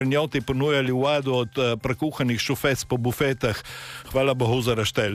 njoti ponujali vado od prekuhanih šufec po bufetah. Hvala Bogu za raštelj.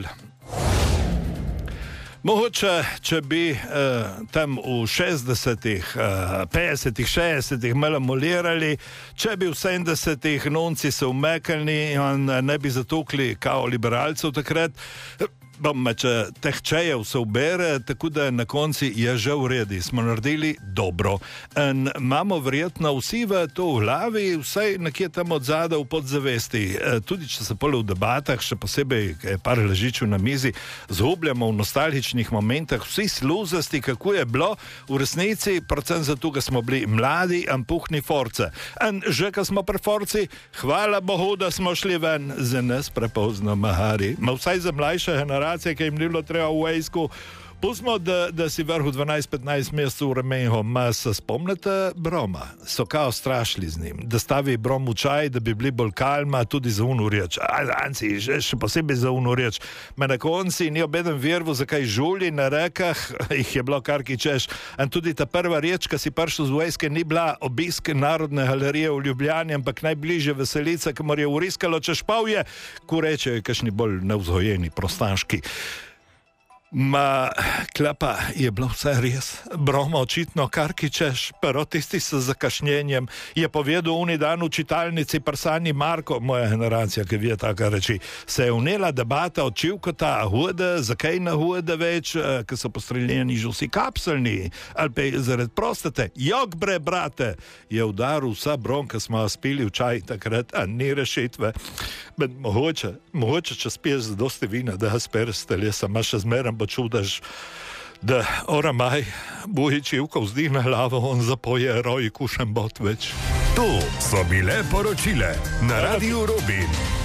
Mogoče, če bi tam v 60-ih, 50-ih, 60-ih malo molirali, če bi v 70-ih nonci se umekali in ne bi zatukli kao liberalcev takrat, če teh čejev se ubere, tako da na konci je že v redi, smo naredili dobro. In imamo verjetno vsi v to v glavi, vsaj nekje tam od zada v podzavesti. Tudi če se pole v debatah, še posebej par ležičev na mizi, zgubljamo v nostalgičnih momentah vsi sluzasti, kako je bilo v resnici, predvsem zato, ker smo bili mladi, ampuhni force. In že, ko smo pri forci, hvala Bogu, da smo šli ven, za nas prepozno mahari. Ma vsaj za mlajše generacije, ki jim ni bilo treba v vojsku. Pustimo, da si vrhu 12-15 mesecev v remenju. Ma se spomnite Broma? So kao strašili z njim. Da stavi Brom v čaj, da bi bili bolj kalma, tudi za unu reč. Anci, še posebej za unu reč. Ma na konci ni obeden vervu, zakaj žuli na rekah, jih je bilo kar ki češ. In tudi ta prva reč, ki si prišel z vojske, ni bila obisk Narodne galerije v Ljubljani, ampak najbližje veselica, kamor je uriskalo češpavje, ko reče, kakšni bolj nevzgojeni, prostanški. Ma, klapa, je bilo vse res. Broma očitno kar ki češ, pero tisti s zakašnjenjem, je povedal uni dan v čitalnici Prsani Marko, moja generacija, ki je taka reči, se je vnela debata od Čivkota, hude, zakaj na hude več, ki so postreljeni že vsi kapselni, ali pa zaradi prostate. Jok bre, brate, je udaril vsa Brom, ki smo spili v čaj takrat, a ni rešitve. Mogoče, če spiješ z dosti vina, da ga spereš telesa, imaš še zmeraj bo čudaš, da oramaj Bujičivko vzdihne glavo, on zapoje Roj kušem bot več. To so bile poročile na Radiu Robin.